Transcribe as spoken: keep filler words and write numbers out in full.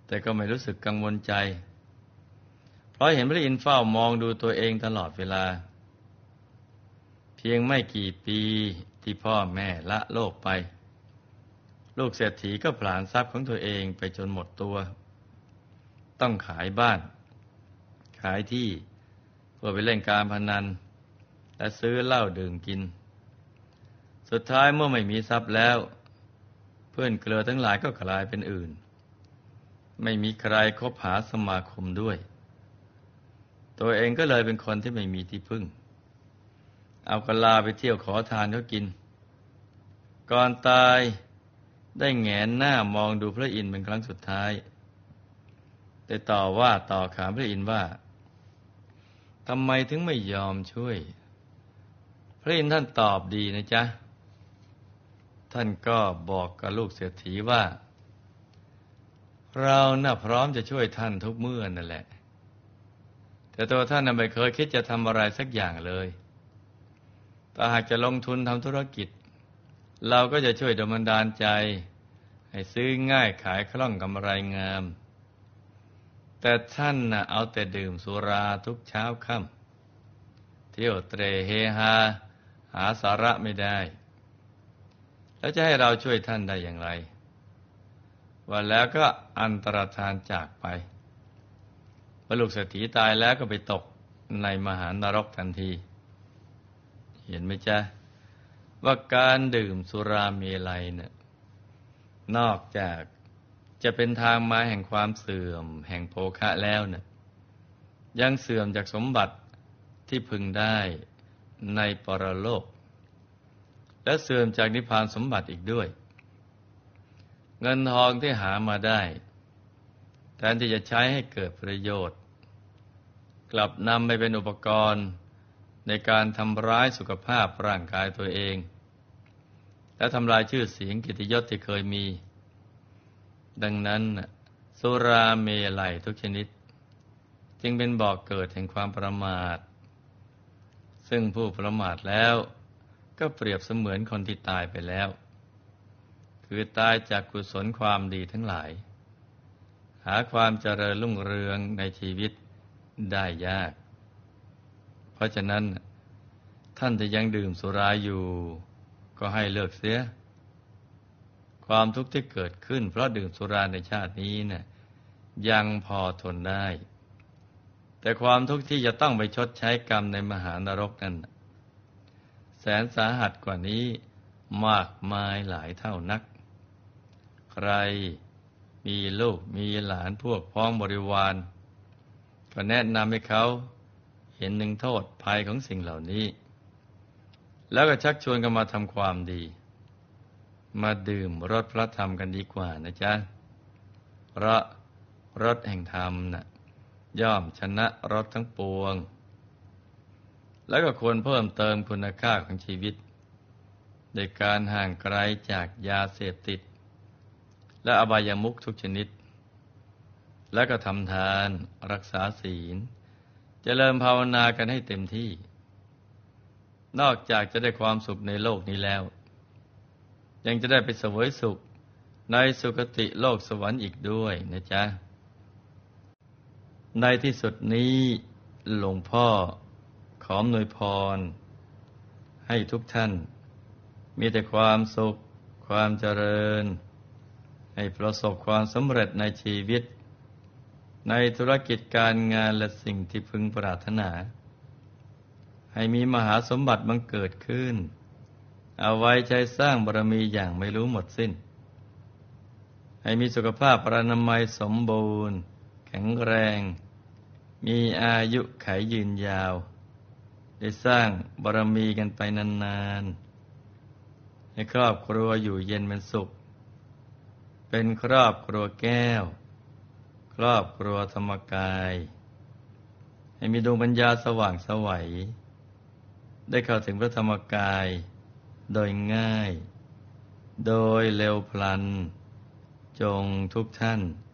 แต่ก็ไม่รู้สึกกังวลใจเพราะเห็นพระอินทร์เฝ้ามองดูตัวเองตลอดเวลาเพียงไม่กี่ปีที่พ่อแม่ละโลกไปลูกเศรษฐีก็ผลาญทรัพย์ของตัวเองไปจนหมดตัวต้องขายบ้านขายที่เพื่อไปเล่นการพนันและซื้อเหล้าดื่มกินสุดท้ายเมื่อไม่มีทรัพย์แล้วเพื่อนเครือทั้งหลายก็กลายเป็นอื่นไม่มีใครคบหาสมาคมด้วยตัวเองก็เลยเป็นคนที่ไม่มีที่พึ่งเอากะลาไปเที่ยวขอทานเขากินก่อนตายได้แหงนหน้ามองดูพระอินทร์เป็นครั้งสุดท้ายได้ต่อว่าต่อขานพระอินทร์ว่าทำไมถึงไม่ยอมช่วยพระอินทร์ท่านตอบดีนะจ๊ะท่านก็บอกกับลูกเศรษฐีว่าเราน่ะพร้อมจะช่วยท่านทุกเมื่อนั่นแหละแต่ตัวท่านน่ะไม่เคยคิดจะทำอะไรสักอย่างเลยถ้าหากจะลงทุนทำธุรกิจเราก็จะช่วยดลบันดาลใจให้ซื้อง่ายขายคล่องกำไรงามแต่ท่านน่ะเอาแต่ดื่มสุราทุกเช้าค่ำเที่ยวเตร่เฮฮาหาสาระไม่ได้แล้วจะให้เราช่วยท่านได้อย่างไรวันแล้วก็อันตรธานจากไปพอลูกเศรษฐีตายแล้วก็ไปตกในมหานรกทันทีเห็นไหมจ๊ะว่าการดื่มสุราเมลัยเนี่ยนอกจากจะเป็นทางมาแห่งความเสื่อมแห่งโภคะแล้วเนี่ยยังเสื่อมจากสมบัติที่พึงได้ในปรโลกและเสื่อมจากนิพพานสมบัติอีกด้วยเงินทองที่หามาได้แทนที่จะใช้ให้เกิดประโยชน์กลับนำไปเป็นอุปกรณ์ในการทำร้ายสุขภาพร่างกายตัวเองและทำลายชื่อเสียงกิตติยศที่เคยมีดังนั้นสุราเมลัยทุกชนิดจึงเป็นบ่อกเกิดแห่งความประมาทซึ่งผู้ประมาทแล้วก็เปรียบเสมือนคนที่ตายไปแล้วคือตายจากกุศลความดีทั้งหลายหาความเจริญรุ่งเรืองในชีวิตได้ยากเพราะฉะนั้นท่านที่ยังดื่มสุราอยู่ก็ให้เลิกเสียความทุกข์ที่เกิดขึ้นเพราะดื่มสุราในชาตินี้น่ะยังพอทนได้แต่ความทุกข์ที่จะต้องไปชดใช้กรรมในมหานรกนั้นแสนสาหัสกว่านี้มากมายหลายเท่านักใครมีลูกมีหลานพวกพ้องบริวารก็แนะนำให้เขาเห็นถึงโทษภัยของสิ่งเหล่านี้แล้วก็ชักชวนกันมาทำความดีมาดื่มรสพระธรรมกันดีกว่านะจ๊ะเพราะรสแห่งธรรมน่ะย่อมชนะรสทั้งปวงแล้วก็ควรเพิ่มเติมคุณค่าของชีวิตโดยการห่างไกลจากยาเสพติดและอบายามุขทุกชนิดแล้วก็ทำทานรักษาศีลเจริญภาวนากันให้เต็มที่นอกจากจะได้ความสุขในโลกนี้แล้วยังจะได้ไปเสวยสุขในสุคติโลกสวรรค์อีกด้วยนะจ๊ะในที่สุดนี้หลวงพ่อขออำนวยพรให้ทุกท่านมีแต่ความสุขความเจริญให้ประสบความสำเร็จในชีวิตในธุรกิจการงานและสิ่งที่พึงปรารถนาให้มีมหาสมบัติบังเกิดขึ้นเอาไว้ใช้สร้างบารมีอย่างไม่รู้หมดสิ้นให้มีสุขภาพพรรณนามัยสมบูรณ์แข็งแรงมีอายุขัยยืนยาวได้สร้างบารมีกันไปนานๆให้ครอบครัวอยู่เย็นเป็นสุขเป็นครอบครัวแก้วครอบครัวธรรมกายให้มีดวงปัญญาสว่างไสวได้เข้าถึงพระธรรมกายโดยง่ายโดยเร็วพลันจงทุกท่าน